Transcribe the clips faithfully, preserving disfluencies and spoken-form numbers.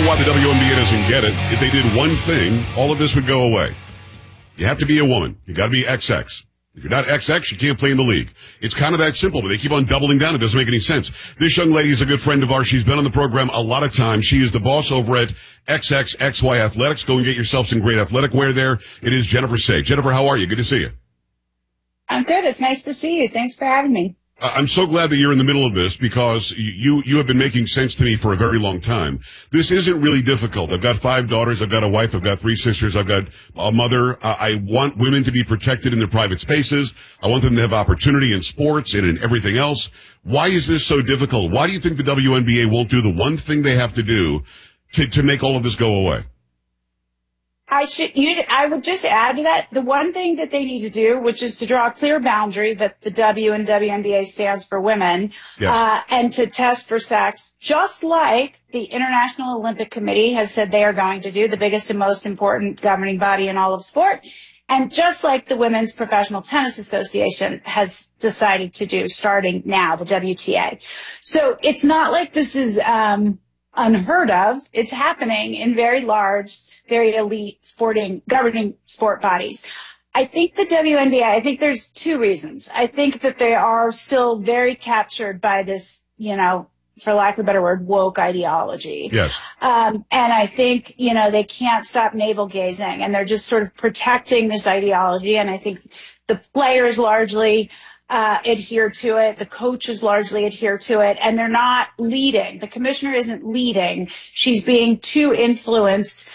know why the W N B A doesn't get it. If they did one thing, all of this would go away. You have to be a woman. You got to be X X. If you're not X X, you can't play in the league. It's kind of that simple, but they keep on doubling down. It doesn't make any sense. This young lady is a good friend of ours. She's been on the program a lot of times. She is the boss over at X X X Y Athletics. Go and get yourself some great athletic wear there. It is Jennifer Say. Jennifer, how are you? Good to see you. I'm good. It's nice to see you. Thanks for having me. I'm so glad that you're in the middle of this because you, you have been making sense to me for a very long time. This isn't really difficult. I've got five daughters. I've got a wife. I've got three sisters. I've got a mother. I want women to be protected in their private spaces. I want them to have opportunity in sports and in everything else. Why is this so difficult? Why do you think the W N B A won't do the one thing they have to do to, to make all of this go away? I should, you, I would just add to that, the one thing that they need to do, which is to draw a clear boundary that the W and W N B A stands for women, yes. uh, and to test for sex, just like the International Olympic Committee has said they are going to do, the biggest and most important governing body in all of sport. And just like the Women's Professional Tennis Association has decided to do starting now, the W T A. So it's not like this is, um, unheard of. It's happening in very large, very elite sporting, governing sport bodies. I think the W N B A, I think there's two reasons. I think that they are still very captured by this, you know, for lack of a better word, woke ideology. Yes. Um, and I think, you know, they can't stop navel gazing and they're just sort of protecting this ideology. And I think the players largely Uh, adhere to it. The coaches largely adhere to it, and they're not leading. The commissioner isn't leading. She's being too influenced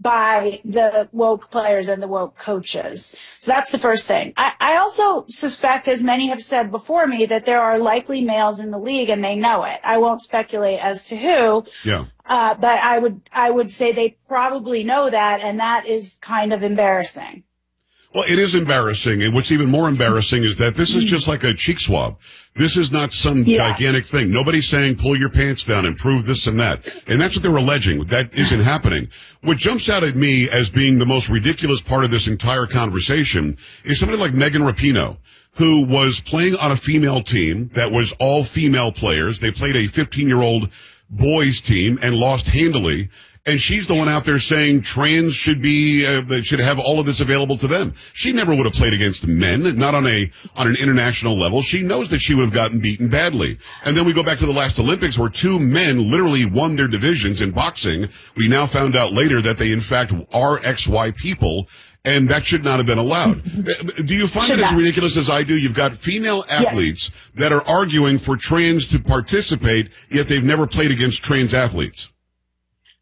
by the woke players and the woke coaches. So that's the first thing. I, I also suspect, as many have said before me, that there are likely males in the league, and they know it. I won't speculate as to who. Yeah. Uh, but I would, I would say they probably know that, and that is kind of embarrassing. Well, it is embarrassing, and what's even more embarrassing is that this is just like a cheek swab. This is not some yeah. gigantic thing. Nobody's saying pull your pants down and prove this and that. And that's what they're alleging. That isn't happening. What jumps out at me as being the most ridiculous part of this entire conversation is somebody like Megan Rapinoe, who was playing on a female team that was all female players. They played a fifteen-year-old boys team and lost handily. And she's the one out there saying trans should be, uh, should have all of this available to them. She never would have played against men, not on a, on an international level. She knows that she would have gotten beaten badly. And then we go back to the last Olympics where two men literally won their divisions in boxing. We now found out later that they in fact are X Y people. And that should not have been allowed. Do you find should it as not. ridiculous as I do? You've got female athletes yes. that are arguing for trans to participate, yet they've never played against trans athletes.